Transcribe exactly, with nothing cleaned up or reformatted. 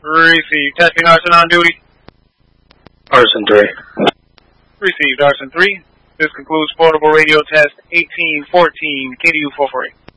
Received. Testing Arson on duty. Arson three. Received. Arson three. This concludes portable radio test eighteen fourteen K D U four four eight.